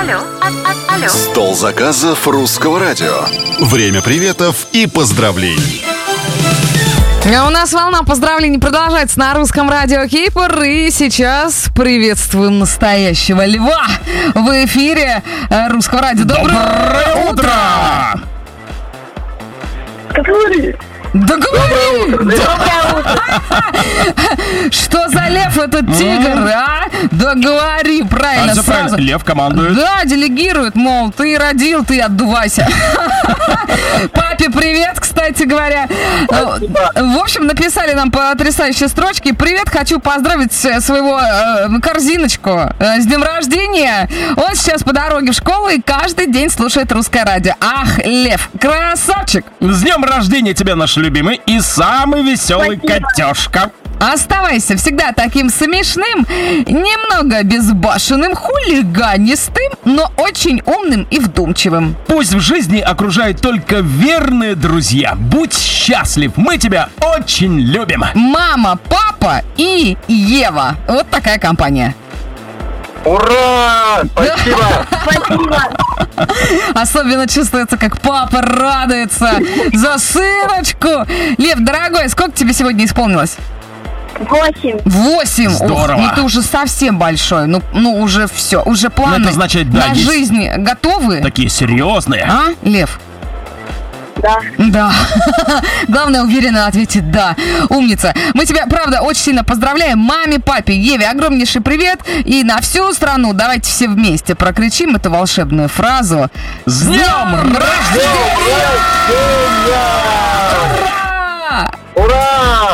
Алло. Стол заказов русского радио. Время приветов и поздравлений. А у нас волна поздравлений продолжается на русском радио Кипр. И сейчас приветствуем настоящего льва в эфире русского радио. Доброе утро! Говори. Да говори! Что за лев этот тигр, а? Да говори, правильно, Все сразу. правильно, лев командует. Да, делегирует, мол, ты родил, ты отдувайся. Папе привет, кстати говоря. В общем, написали нам потрясающие строчки. Привет, хочу поздравить своего корзиночку с днем рождения. Он сейчас по дороге в школу и каждый день слушает русское радио. Ах, лев, красавчик! С днем рождения тебя, наш любимый и самый веселый котешка. Оставайся всегда таким смешным, немного безбашенным, хулиганистым, но очень умным и вдумчивым. Пусть в жизни окружают только верные друзья. Будь счастлив, мы тебя очень любим. Мама, папа и Ева. Вот такая компания. Ура! Спасибо! Особенно чувствуется, как папа радуется за сыночку. Лев, дорогой, сколько тебе сегодня исполнилось? 8. 8. Здорово. Ну ты уже совсем большой. Ну уже все. Уже планы это значит, да, на есть жизнь готовы? Такие серьезные. А, Лев? Да. Да. Главное, уверенно ответить «да». Умница. Мы тебя, правда, очень сильно поздравляем. Маме, папе, Еве огромнейший привет. И на всю страну давайте все вместе прокричим эту волшебную фразу. С днем рождения! Ура! Ура!